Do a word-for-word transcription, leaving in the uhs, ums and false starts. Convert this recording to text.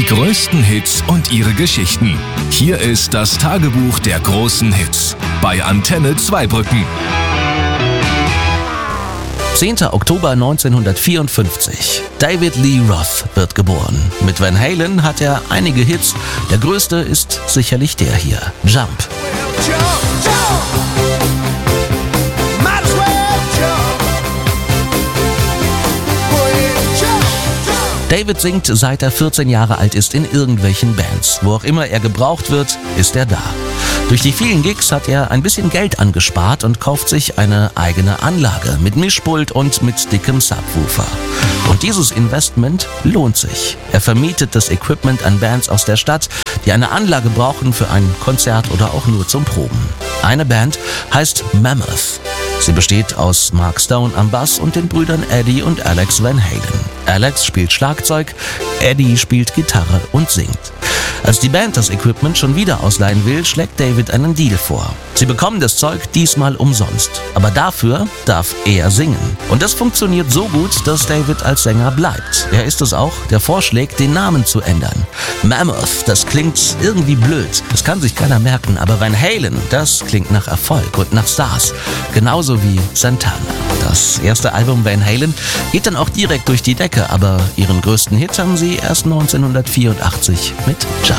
Die größten Hits und ihre Geschichten. Hier ist das Tagebuch der großen Hits bei Antenne Zweibrücken. zehnter Oktober neunzehnhundertvierundfünfzig. David Lee Roth wird geboren. Mit Van Halen hat er einige Hits. Der größte ist sicherlich der hier, Jump. David singt, seit er vierzehn Jahre alt ist, in irgendwelchen Bands. Wo auch immer er gebraucht wird, ist er da. Durch die vielen Gigs hat er ein bisschen Geld angespart und kauft sich eine eigene Anlage mit Mischpult und mit dickem Subwoofer. Und dieses Investment lohnt sich. Er vermietet das Equipment an Bands aus der Stadt, die eine Anlage brauchen für ein Konzert oder auch nur zum Proben. Eine Band heißt Mammoth. Sie besteht aus Mark Stone am Bass und den Brüdern Eddie und Alex Van Halen. Alex spielt Schlagzeug, Eddie spielt Gitarre und singt. Als die Band das Equipment schon wieder ausleihen will, schlägt David einen Deal vor. Sie bekommen das Zeug diesmal umsonst, aber dafür darf er singen. Und das funktioniert so gut, dass David als Sänger bleibt. Er ist es auch, der vorschlägt, den Namen zu ändern. Mammoth, das klingt irgendwie blöd, das kann sich keiner merken, aber Van Halen, das klingt nach Erfolg und nach Stars. Genauso wie Santana. Das erste Album Van Halen geht dann auch direkt durch die Decke, aber ihren größten Hit haben sie erst neunzehnhundertvierundachtzig mit Jump.